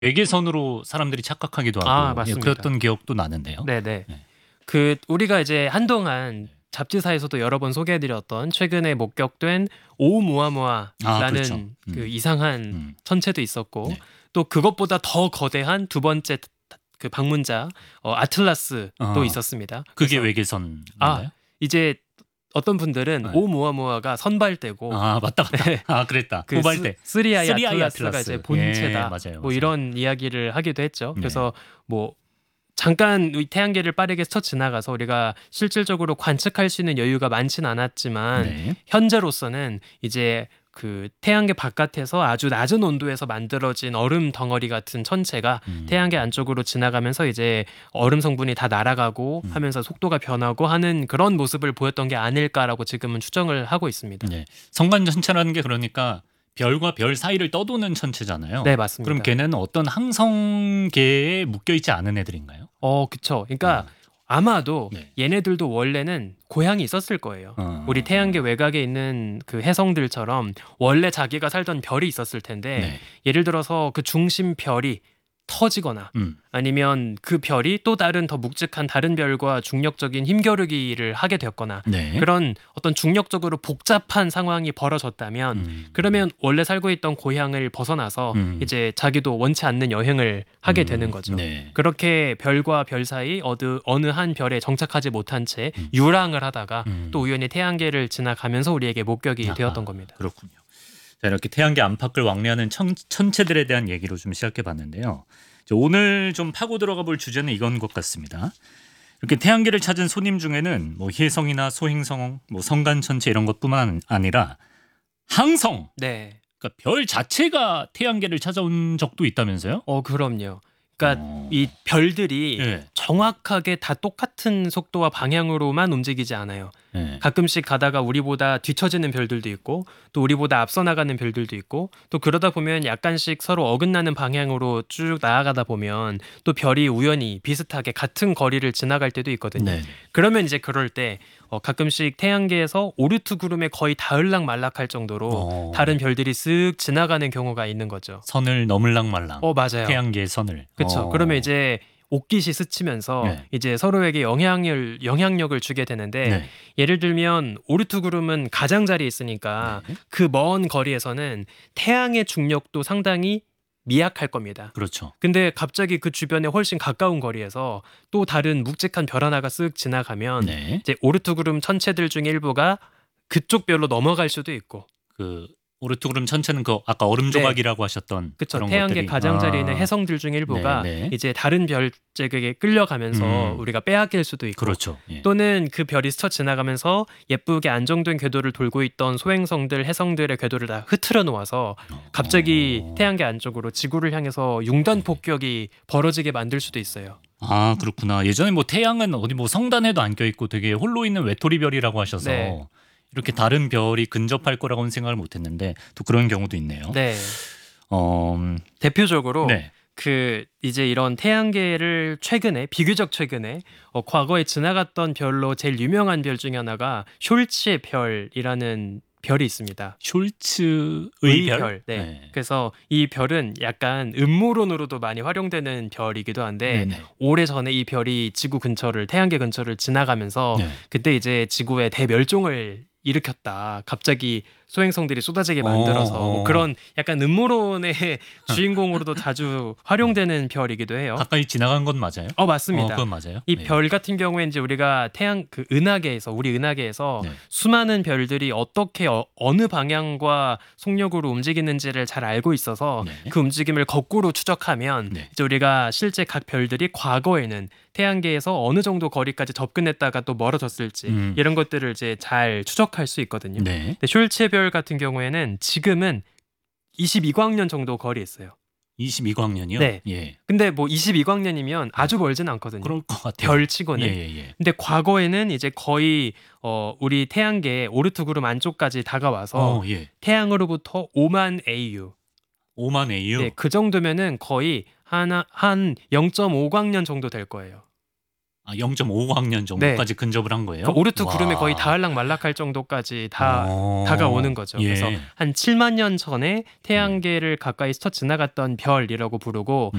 외계선으로 사람들이 착각하기도 아, 하고 맞습니다. 그랬던 기억도 나는데요. 네네. 네. 그 우리가 이제 한동안 잡지사에서도 여러 번 소개해드렸던 최근에 목격된 오umu아무아라는 그렇죠. 그 이상한 천체도 있었고 네. 또 그것보다 더 거대한 두 번째 그 방문자 아틀라스도 있었습니다. 그게 그래서 외계선인가요? 이제 어떤 분들은 네. 오umu아무아가 선발대고 맞다. 네. 그랬다. 그 후발대. 쓰리아이 쓰리아이 아틀라스가 아틀라스. 이제 본체다. 예, 맞아요, 뭐 맞아요. 이런 이야기를 하기도 했죠. 네. 그래서 뭐 잠깐 이 태양계를 빠르게 스쳐 지나가서 우리가 실질적으로 관측할 수 있는 여유가 많진 않았지만 네. 현재로서는 이제 그 태양계 바깥에서 아주 낮은 온도에서 만들어진 얼음 덩어리 같은 천체가 태양계 안쪽으로 지나가면서 이제 얼음 성분이 다 날아가고 하면서 속도가 변하고 하는 그런 모습을 보였던 게 아닐까라고 지금은 추정을 하고 있습니다. 네. 성간 천체라는 게 그러니까 별과 별 사이를 떠도는 천체잖아요. 네, 맞습니다. 그럼 걔는 어떤 항성계에 묶여 있지 않은 애들인가요? 그쵸. 그러니까 아마도 네. 얘네들도 원래는 고향이 있었을 거예요. 우리 태양계 외곽에 있는 그 해성들처럼 원래 자기가 살던 별이 있었을 텐데 네. 예를 들어서 그 중심 별이 터지거나 아니면 그 별이 또 다른 더 묵직한 다른 별과 중력적인 힘겨루기를 하게 되었거나 네. 그런 어떤 중력적으로 복잡한 상황이 벌어졌다면 그러면 원래 살고 있던 고향을 벗어나서 이제 자기도 원치 않는 여행을 하게 되는 거죠. 네. 그렇게 별과 별 사이 어느 한 별에 정착하지 못한 채 유랑을 하다가 또 우연히 태양계를 지나가면서 우리에게 목격이 되었던 겁니다. 그렇군요. 자, 이렇게 태양계 안팎을 왕래하는 천체들에 대한 얘기로 좀 시작해 봤는데요. 오늘 좀 파고 들어가 볼 주제는 이건 것 같습니다. 이렇게 태양계를 찾은 손님 중에는 뭐 혜성이나 소행성, 뭐 성간 천체 이런 것뿐만 아니라 항성, 네. 그러니까 별 자체가 태양계를 찾아온 적도 있다면서요? 그럼요. 그러니까 이 별들이 네. 정확하게 다 똑같은 속도와 방향으로만 움직이지 않아요. 네. 가끔씩 가다가 우리보다 뒤처지는 별들도 있고 또 우리보다 앞서 나가는 별들도 있고 또 그러다 보면 약간씩 서로 어긋나는 방향으로 쭉 나아가다 보면 또 별이 우연히 비슷하게 같은 거리를 지나갈 때도 있거든요. 네. 그러면 이제 그럴 때 가끔씩 태양계에서 오르트 구름에 거의 닿을락 말락할 정도로 다른 별들이 쓱 지나가는 경우가 있는 거죠. 선을 넘을락 말락. 맞아요. 태양계의 선을. 그렇죠. 그러면 이제 옷깃이 스치면서 네. 이제 서로에게 영향력을 주게 되는데 네. 예를 들면 오르트 구름은 가장자리에 있으니까 네. 그 먼 거리에서는 태양의 중력도 상당히 미약할 겁니다. 그렇죠. 근데 갑자기 그 주변에 훨씬 가까운 거리에서 또 다른 묵직한 별 하나가 쓱 지나가면 네. 이제 오르트 구름 천체들 중에 일부가 그쪽 별로 넘어갈 수도 있고 그 오르트 구름 천체는 그 아까 얼음 조각이라고 하셨던 그렇죠. 그런 태양계 것들이 가장자리에 있는 해성들 중 일부가 네. 이제 다른 별쪽에게 끌려가면서 우리가 빼앗길 수도 있고 그렇죠. 예. 또는 그 별이 스쳐 지나가면서 예쁘게 안정된 궤도를 돌고 있던 소행성들, 해성들의 궤도를 다 흐트러 놓아서 갑자기 태양계 안쪽으로 지구를 향해서 융단 폭격이 벌어지게 만들 수도 있어요. 그렇구나. 예전에 뭐 태양은 어디 뭐 성단에도 안 껴있고 되게 홀로 있는 외톨이 별이라고 하셔서 네. 이렇게 다른 별이 근접할 거라고는 생각을 못했는데 또 그런 경우도 있네요. 네. 대표적으로 네. 그 이제 이런 태양계를 비교적 최근에 과거에 지나갔던 별로 제일 유명한 별 중에 하나가 숄츠의 별이라는 별이 있습니다. 숄츠의 별. 네. 그래서 이 별은 약간 음모론으로도 많이 활용되는 별이기도 한데 네네. 오래전에 이 별이 지구 근처를 태양계 근처를 지나가면서 네. 그때 이제 지구의 대멸종을 일으켰다. 갑자기 소행성들이 쏟아지게 만들어서 뭐 그런 약간 음모론의 주인공으로도 자주 활용되는 별이기도 해요. 가까이 지나간 건 맞아요? 맞습니다. 그건 맞아요. 이 별 같은 경우에 이제 우리가 우리 은하계에서 네. 수많은 별들이 어떻게 어느 방향과 속력으로 움직이는지를 잘 알고 있어서 네. 그 움직임을 거꾸로 추적하면 네. 이제 우리가 실제 각 별들이 과거에는 태양계에서 어느 정도 거리까지 접근했다가 또 멀어졌을지 이런 것들을 이제 잘 추적할 수 있거든요. 네. 근데 숄츠의 별 같은 경우에는 지금은 22광년 정도 거리에 있어요. 22광년이요? 네. 예. 근데 뭐 22광년이면 아주 멀진 않거든요. 그럴 것 같아요. 별치고는. 예. 근데 과거에는 이제 거의 우리 태양계 오르트 구름 안쪽까지 다가와서 예. 태양으로부터 5만 AU. 5만 AU. 네, 그 정도면은 거의 한 0.5광년 정도 될 거예요. 0.5광년 정도까지 근접을 한 거예요. 그 오르트 와. 구름이 거의 닿을락말락할 정도까지 다 어. 다가오는 거죠. 예. 그래서 한 7만 년 전에 태양계를 가까이 스쳐 지나갔던 별이라고 부르고